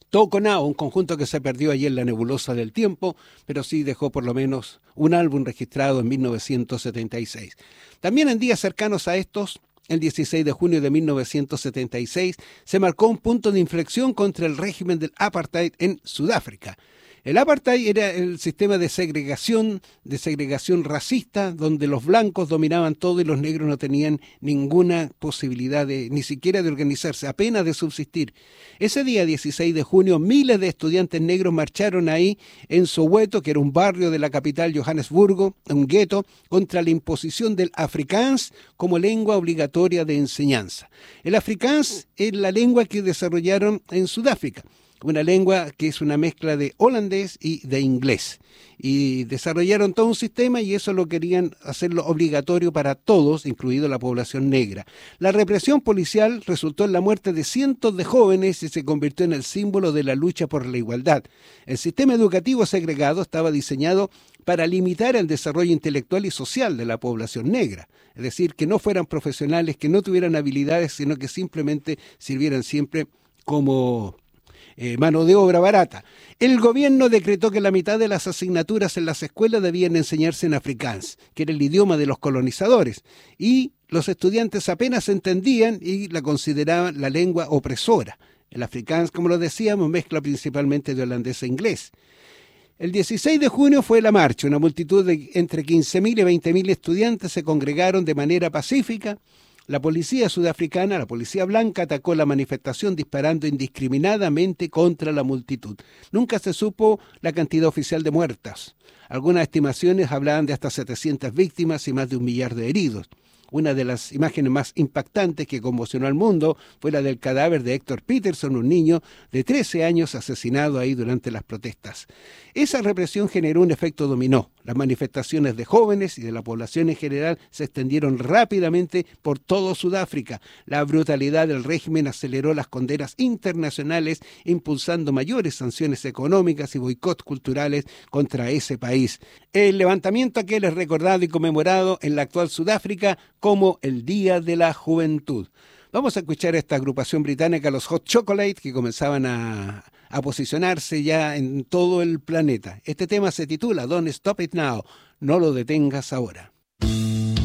Toko Now, un conjunto que se perdió allí en la nebulosa del tiempo, pero sí dejó por lo menos un álbum registrado en 1976. También en días cercanos a estos, el 16 de junio de 1976, se marcó un punto de inflexión contra el régimen del apartheid en Sudáfrica. El apartheid era el sistema de segregación racista, donde los blancos dominaban todo y los negros no tenían ninguna posibilidad ni siquiera de organizarse, apenas de subsistir. Ese día, 16 de junio, miles de estudiantes negros marcharon ahí en Soweto, que era un barrio de la capital Johannesburgo, un gueto, contra la imposición del Afrikaans como lengua obligatoria de enseñanza. El Afrikaans es la lengua que desarrollaron en Sudáfrica, una lengua que es una mezcla de holandés y de inglés. Y desarrollaron todo un sistema y eso lo querían hacerlo obligatorio para todos, incluido la población negra. La represión policial resultó en la muerte de cientos de jóvenes y se convirtió en el símbolo de la lucha por la igualdad. El sistema educativo segregado estaba diseñado para limitar el desarrollo intelectual y social de la población negra. Es decir, que no fueran profesionales, que no tuvieran habilidades, sino que simplemente sirvieran siempre como mano de obra barata. El gobierno decretó que la mitad de las asignaturas en las escuelas debían enseñarse en afrikaans, que era el idioma de los colonizadores, y los estudiantes apenas entendían y la consideraban la lengua opresora. El afrikaans, como lo decíamos, mezcla principalmente de holandés e inglés. El 16 de junio fue la marcha. Una multitud de entre 15.000 y 20.000 estudiantes se congregaron de manera pacífica. La policía sudafricana, la policía blanca, atacó la manifestación disparando indiscriminadamente contra la multitud. Nunca se supo la cantidad oficial de muertas. Algunas estimaciones hablaban de hasta 700 víctimas y más de 1 millar de heridos. Una de las imágenes más impactantes que conmocionó al mundo fue la del cadáver de Hector Peterson, un niño de 13 años asesinado ahí durante las protestas. Esa represión generó un efecto dominó. Las manifestaciones de jóvenes y de la población en general se extendieron rápidamente por todo Sudáfrica. La brutalidad del régimen aceleró las condenas internacionales, impulsando mayores sanciones económicas y boicots culturales contra ese país. El levantamiento aquel es recordado y conmemorado en la actual Sudáfrica como el Día de la Juventud. Vamos a escuchar a esta agrupación británica, los Hot Chocolate, que comenzaban a posicionarse ya en todo el planeta. Este tema se titula Don't Stop It Now, no lo detengas ahora.